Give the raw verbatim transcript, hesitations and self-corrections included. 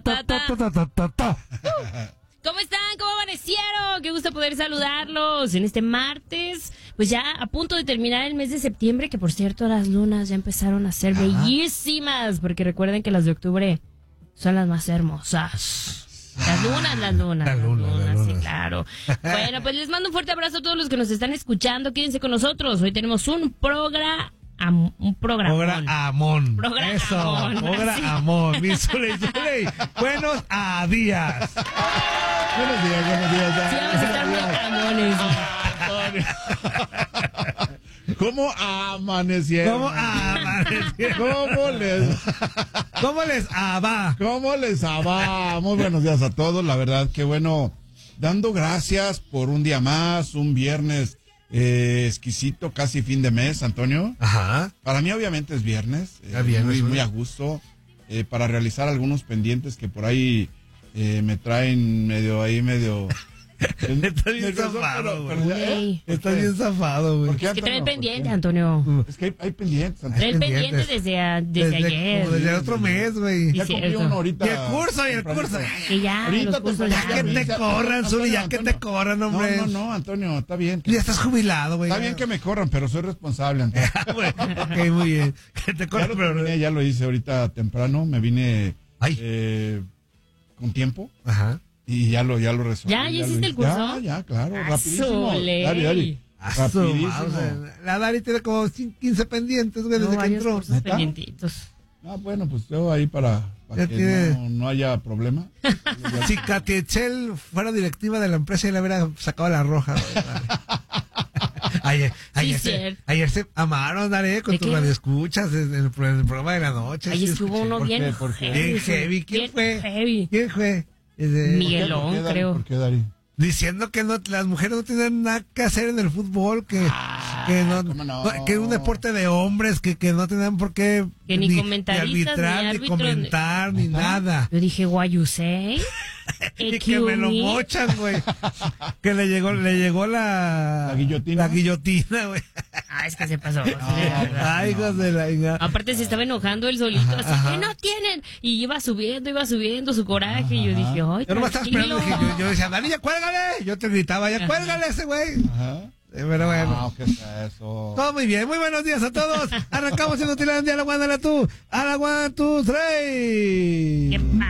ta, ta. Ta, ta, ta, ta, ta. ¿Cómo están? ¿Cómo amanecieron? Qué gusto poder saludarlos en este martes. Pues ya a punto de terminar el mes de septiembre, que por cierto las lunas ya empezaron a ser bellísimas, porque recuerden que las de octubre son las más hermosas. Las lunas, las lunas. La luna, las lunas, la luna. sí, claro. Bueno, pues les mando un fuerte abrazo a todos los que nos están escuchando. Quédense con nosotros. Hoy tenemos un programa. Un programa. Pogra Amón. Programa Eso, Amón. Pogra Sí. Amón. Mi Zuley, Zuley. Buenos a días. Buenos días, buenos días. Sí, vamos a estar muy camones. ¿Cómo amanecieron? ¿Cómo amanecieron? ¿Cómo les, ¿Cómo les va? cómo les va? Muy buenos días a todos. La verdad que bueno, dando gracias por un día más, un viernes eh, exquisito, casi fin de mes, Antonio. Ajá. Para mí obviamente es viernes, eh, Ya viernes, muy, ¿no? muy a gusto, eh, para realizar algunos pendientes que por ahí eh, me traen medio ahí, medio... Estás bien nervioso, zafado, pero- güey. pero- ¿eh? Güey. Estás bien zafado, güey. ¿Por qué, Es que trae el Antonio? ¿Por pendiente, qué? Antonio. Es que hay, hay pendientes, Trae Antonio. el pendientes. pendiente desde, a- desde, Desde, ayer. como desde el otro mes, güey. Ya Sí, cumplí cierto. uno ahorita. Y el curso, y el tempranito. curso. Que ya, Ahorita los te cursos pones ya. Que te Ya, corran, Antonio, Zuli, ya que Antonio. te corran, hombre. No, no, no, Antonio, está bien. Ya estás jubilado, güey. Está bien que me corran, pero soy responsable, Antonio. Güey, ok, muy bien. Que te Ya corran, lo, pero... terminé, ya lo hice ahorita temprano, me vine Ay. eh, con tiempo Ajá. y ya lo, ya lo resolví. ¿Ya? ¿Ya lo hiciste el hice. curso? Ya, ya, claro, Ah, rapidísimo. Zule. Dari, Dari. A su Rapidísimo. madre. La Dari tiene como quince pendientes, güey, No, desde que varios entró. cursos ¿Neta? pendientitos. Ah, bueno, pues yo ahí para, para Ya que tiene- no, no haya problema. Si Catiechel fuera directiva de la empresa y le hubiera sacado la roja. güey, vale. Ayer, ayer, se, cierto. ayer se amaron, Daré, con ¿De tus qué? radioescuchas en el, en el programa de la noche. Ahí sí estuvo escuché. uno ¿Por bien qué? ¿Por qué? Bien heavy. ¿Quién bien fue? heavy. ¿Quién fue? Ese- Miguelón, ¿Por qué, Dari? creo. ¿Por qué, Dari? Diciendo que no, las mujeres no tienen nada que hacer en el fútbol, que, que no, ¿cómo no? no- que es un deporte de hombres, que, que no tenían por qué Que ni comentaristas, arbitrar, ni ni, árbitros, comentar, ni ¿Neta? nada. Yo dije, what you say? y que me lo mochan, güey. Que le llegó, le llegó la... La guillotina. La guillotina, güey. Ah, es que se pasó. Sí, Ay, hijos de la hija. Aparte se estaba enojando él solito, Ajá, así ajá. que no tienen. Y iba subiendo, iba subiendo su coraje. Y yo dije, ay, Yo no me estaba tranquilo. esperando, dije, yo, yo decía, Dani, ya cuélgale. Yo te gritaba, ya Ajá. cuélgale a ese güey. Ajá. Eh, Pero bueno. Ah, ¿qué es eso? Todo muy bien, muy buenos días a todos. Arrancamos en Utilandia, a la one, a la two, a la one, two, three. ¿Qué pasa?